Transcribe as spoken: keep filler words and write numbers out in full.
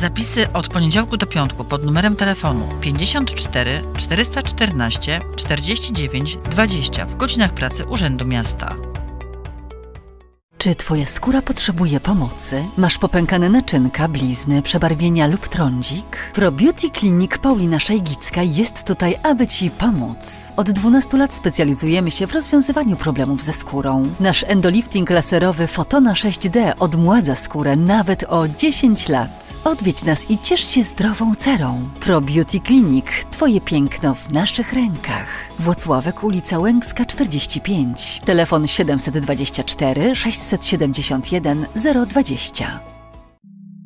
Zapisy od poniedziałku do piątku pod numerem telefonu pięćdziesiąt cztery czterysta czternaście czterdzieści dziewięć dwadzieścia w godzinach pracy Urzędu Miasta. Czy Twoja skóra potrzebuje pomocy? Masz popękane naczynka, blizny, przebarwienia lub trądzik? ProBeauty Clinic Paulina Szajgicka jest tutaj, aby Ci pomóc. Od dwunastu lat specjalizujemy się w rozwiązywaniu problemów ze skórą. Nasz endolifting laserowy Photona sześć D odmładza skórę nawet o dziesięć lat. Odwiedź nas i ciesz się zdrową cerą. ProBeauty Clinic. Twoje piękno w naszych rękach. Włocławek, ulica Łęcka czterdzieści pięć. Telefon siedem dwa cztery sześć siedem jeden zero dwadzieścia.